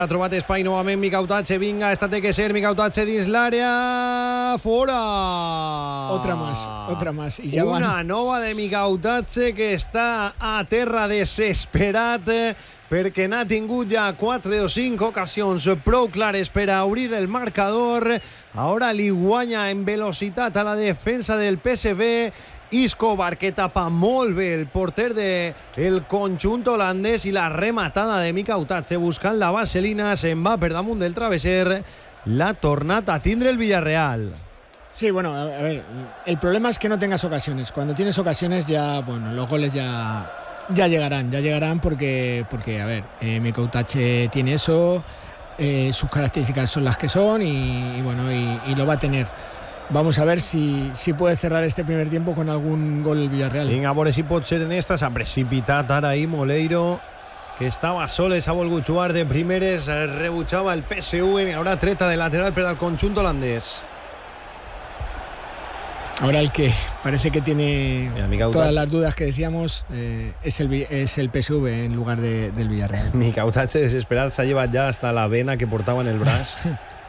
Ha trobat espai novament Miquel Tatxe, vinga, esta té que ser Miquel Tatxe dins l'àrea, fora! Otra más. I ja una van. nova de Miquel Tatxe que està a terra desesperat perquè n'ha tingut ja 4 o 5 ocasions prou clares per a obrir el marcador. Ara li guanya en velocitat a la defensa del PSV Iscobar, que tapa molt bé el porter del conjunt holandès, i la rematada de Miquel Tatxe buscant la vaselina se'n va per damunt del travesser. L'ha tornat a tindre el Villarreal. Sí, bueno, a ver, el problema es que no tengas ocasiones. Cuando tienes ocasiones ya, bueno, los goles ya llegarán porque a ver, Miquel Tatxe tiene eso, sus características son las que son y bueno, y lo va a tener. Vamos a ver si puede cerrar este primer tiempo con algún gol el Villarreal. Vinga, a veure si pot ser en esta. S'ha precipitat ara ahí Moleiro, que estava sol, s'ha volgut jugar de primeres, rebutjava el PSV i haurà treta de lateral per al conjunt holandès. Ahora el que parece que tiene Mira, todas las dudas que decíamos es el PSV en lugar del Villarreal. Miquel Tatxe desesperat s'ha llevat ja hasta la vena que portava en el braç.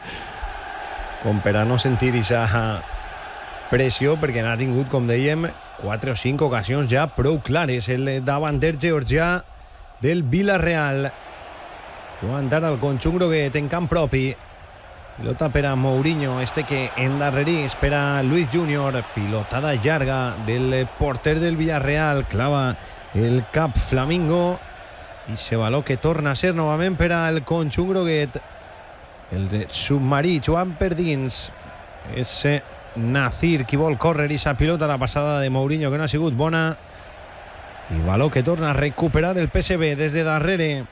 Com per a no sentir aquesta pressió, perquè n'ha tingut, com dèiem, 4 o 5 ocasions ja prou clares. El davanter georgià del Villarreal. Jugant ara el conjunt groguet en camp propi. Pilota per a Mourinho, que endarrerís per a Luis Junior. Pilotada llarga del porter del Villarreal. Clava el cap Flamingo. I se valor que torna a ser novament per al conjunt groguet. El de submarí, jugant per dins. És Nazir qui vol córrer i sa pilota, la passada de Mourinho que no ha sigut bona. I valor que torna a recuperar el PSV des de darrere.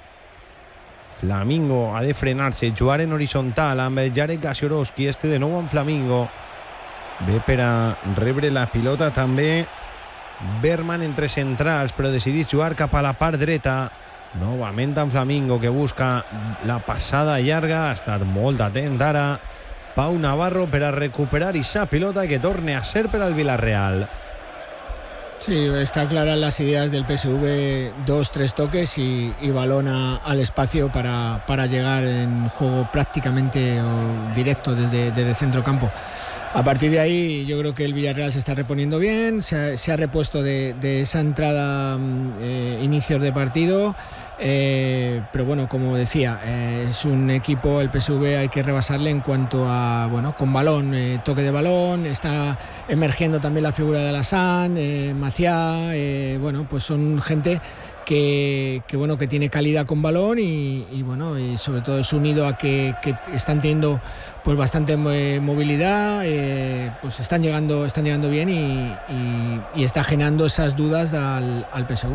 Flamingo ha de frenar-se, jugar en horitzontal amb el Jarek Gasiorowski, de nou amb Flamingo. Ve per a rebre la pilota també Berman entre centrals, però decidís jugar cap a la part dreta. Novament amb Flamingo, que busca la passada llarga. Ha estat molt atent ara Pau Navarro per a recuperar esa pilota que torne a ser per al Villarreal. Sí, está claras las ideas del PSV, 2-3 toques y balón al espacio para llegar en juego prácticamente directo desde centro campo. A partir de ahí yo creo que el Villarreal se está reponiendo bien, se ha repuesto de esa entrada inicios de partido, pero bueno, como decía, es un equipo, el PSV hay que rebasarle en cuanto a, bueno, con balón, toque de balón, está emergiendo también la figura de Alassane, Maciá, bueno, pues son gente que bueno, que tiene calidad con balón y bueno, y sobre todo es unido a que están teniendo pues bastante movilidad, pues están llegando bien y está generando esas dudas al PSV.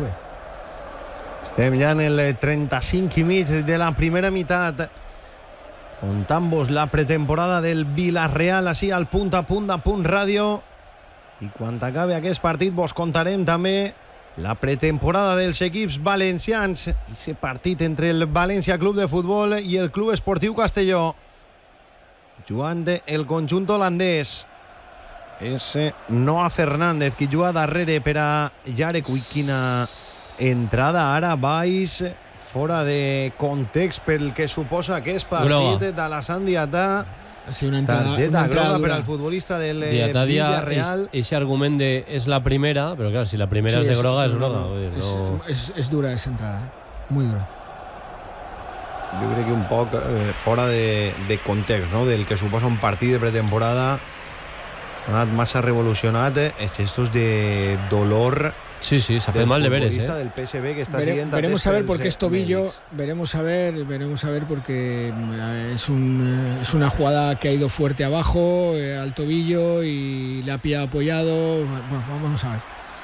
Estem ja en el 35 i mig de la primera meitat, contant-vos la pretemporada del Villarreal així al punt a punt de Punt Ràdio, i quan acabi aquest partit vos contarem també la pretemporada dels equips valencians, aquest partit entre el València Club de Futbol i el Club Esportiu Castelló. Jugant el conjunt holandès és Noah Fernández qui juga darrere per a Jarek. Ui, quina entrada ara, baix, fora de context pel que suposa aquest partit d'Alassane Diatta. Sí, una targeta groga per al futbolista del Villarreal. Ese argument de es la primera, pero claro, si la primera es de groga, es groga. Es dura esa entrada, muy dura. Jo crec que un poc fora de context, no? Del que suposa un partit de pretemporada. Ha anat massa revolucionat, gestos de dolor. Sí, se hace mal deberes, del PSV que está veremos a ver por qué es tobillo, veremos a ver porque es una jugada que ha ido fuerte abajo al tobillo y le ha pillado apoyado. Bueno, vamos a ver.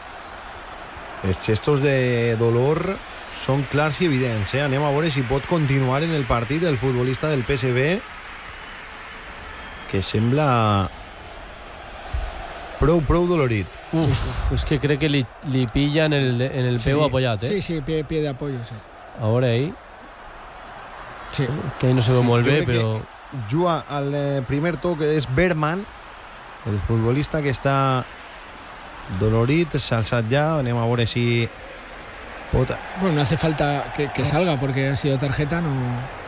Els gestos de dolor són clars i evidents, Anem a veure si pot continuar en el partit el futbolista del PSV, que sembla prou dolorit. Es que crec que li pilla en el peu apoyat, Sí, pie de apoyo, sí. Ahora ahí. Sí. Que ahí no se ve molt bé, però... Juga al primer toque, és Berman, el futbolista que està dolorit, s'ha alçat ja, anem a veure si pot... Bueno, no hace falta que salga porque ha sido tarjeta, no...